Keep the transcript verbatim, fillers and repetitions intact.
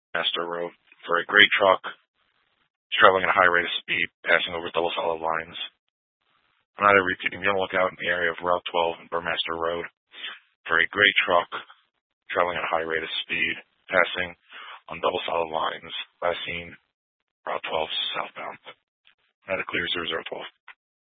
Master Road for a gray truck traveling at a high rate of speed, passing over double solid lines. I'm not repeating. Be on the lookout in the area of Route twelve and Burmaster Road for a gray truck traveling at a high rate of speed, passing on double solid lines. Last seen, Route twelve southbound. At a clear zero zero twelve.